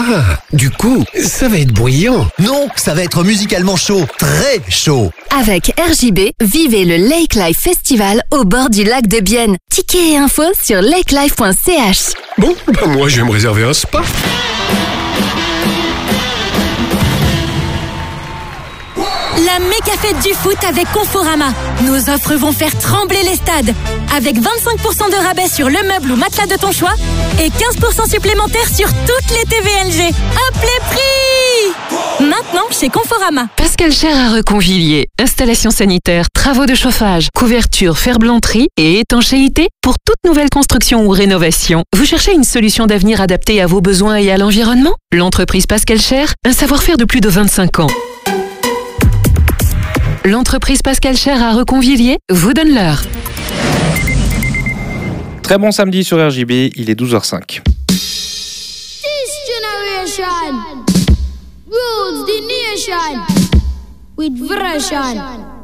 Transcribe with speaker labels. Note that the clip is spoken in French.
Speaker 1: Ah, du coup, ça va être bruyant.
Speaker 2: Non, ça va être musicalement chaud, très chaud.
Speaker 3: Avec RJB, vivez le Lake Life Festival au bord du lac de Bienne. Tickets et infos sur lakelife.ch.
Speaker 1: Bon, moi je vais me réserver un spa.
Speaker 4: La méga fête du foot avec Conforama. Nos offres vont faire trembler les stades. Avec 25% de rabais sur le meuble ou matelas de ton choix et 15% supplémentaires sur toutes les TVLG. Hop les prix! Maintenant chez Conforama.
Speaker 5: Pascal Cher à Reconvilier. Installation sanitaire, travaux de chauffage, couverture, ferblanterie et étanchéité pour toute nouvelle construction ou rénovation. Vous cherchez une solution d'avenir adaptée à vos besoins et à l'environnement? L'entreprise Pascal Cher, un savoir-faire de plus de 25 ans. L'entreprise Pascal Cher à Reconvilier vous donne l'heure.
Speaker 6: Très bon samedi sur RJB, il est 12h05.
Speaker 7: This generation rules the nation with version.